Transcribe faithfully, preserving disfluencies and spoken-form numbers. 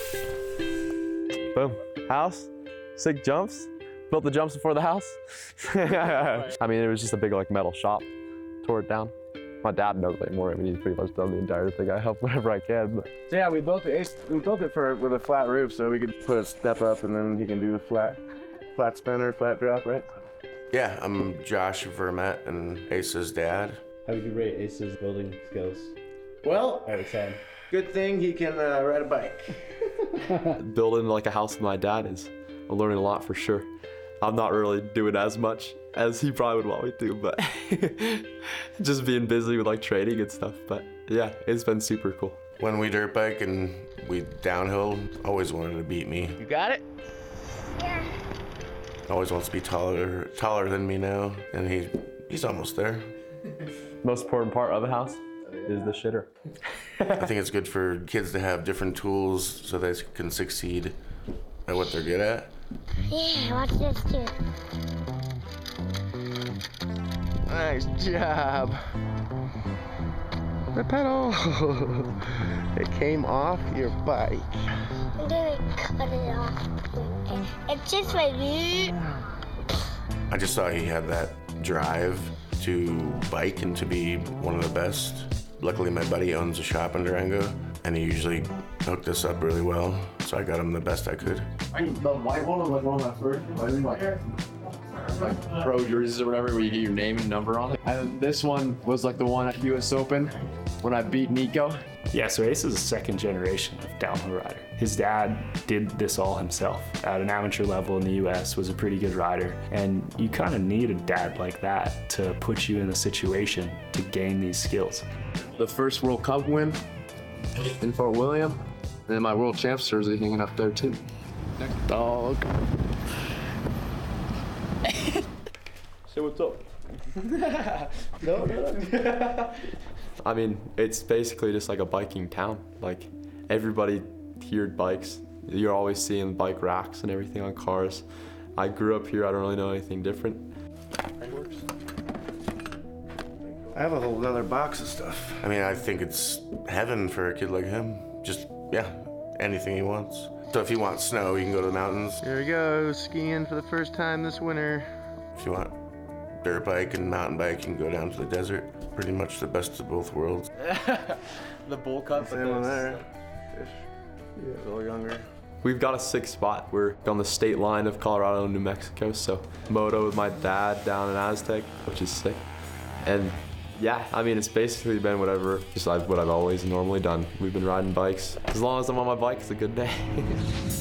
Boom. House, sick jumps. Built the jumps before the house. I mean, it was just a big like metal shop. Tore it down. My dad knows way more. I mean, he's pretty much done the entire thing. I help whenever I can. But. So yeah, we built it. We built it for with a flat roof, so we could put a step up, and then he can do the flat, flat spinner, flat drop, right? Yeah, I'm Josh Vermette and Ace's dad. How would you rate Ace's building skills? Well, Out of ten. good thing he can uh, ride a bike. Building like a house with my dad is, I'm learning a lot for sure. I'm not really doing as much as he probably would want me to, but just being busy with like training and stuff. But yeah, it's been super cool. When we dirt bike and we downhill, always wanted to beat me. You got it? Yeah. Always wants to be taller, taller than me now, and he, he's almost there. Most important part of a house is the shitter. I think it's good for kids to have different tools so they can succeed at what they're good at. Yeah, watch this too. Nice job. The pedal. It came off your bike. I'm gonna cut it off. It's just like. I just saw he had that drive to bike and to be one of the best. Luckily, my buddy owns a shop in Durango, and he usually hooked us up really well, so I got him the best I could. The white one was like one of my first, I think like, like pro jerseys or whatever, where you get your name and number on it. And this one was like the one at U S Open when I beat Nico. Yeah, so Ace is a second generation of downhill rider. His dad did this all himself at an amateur level in the U S, was a pretty good rider. And you kind of need a dad like that to put you in a situation to gain these skills. The first World Cup win in Fort William, and then my World Champs jersey hanging up there too. Dog. Say what's up. No, no. I mean, it's basically just like a biking town. Like, everybody here bikes. You're always seeing bike racks and everything on cars. I grew up here, I don't really know anything different. I have a whole other box of stuff. I mean, I think it's heaven for a kid like him. Just, yeah, anything he wants. So if you want snow, you can go to the mountains. Here we go, skiing for the first time this winter. If you want dirt bike and mountain bike, you can go down to the desert. Pretty much the best of both worlds. The bowl cut. Same one there. Fish. Yeah, a little younger. We've got a sick spot. We're on the state line of Colorado and New Mexico, so moto with my dad down in Aztec, which is sick. And yeah, I mean, it's basically been whatever, just like what I've always normally done. We've been riding bikes. As long as I'm on my bike, it's a good day.